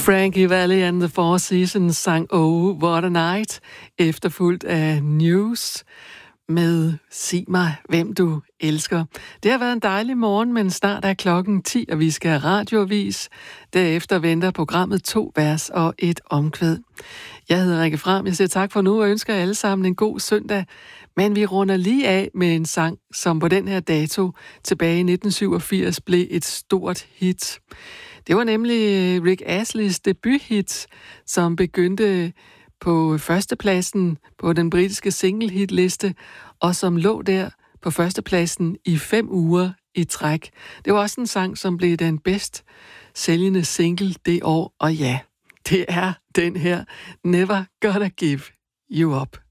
Frankie Valli and the Four Seasons sang Oh, What a Night, efterfulgt af News med Sig mig, hvem du elsker. Det har været en dejlig morgen, men snart er klokken 10, og vi skal have radioavis. Derefter venter programmet 2 vers og et omkvæd. Jeg hedder Rikke Fram, jeg siger tak for nu og ønsker alle sammen en god søndag. Men vi runder lige af med en sang, som på den her dato tilbage i 1987 blev et stort hit. Det var nemlig Rick Astley's debuthit, som begyndte på førstepladsen på den britiske single-hitliste, og som lå der på førstepladsen i 5 uger i træk. Det var også en sang, som blev den bedst sælgende single det år, og ja, det er den her Never Gonna Give You Up.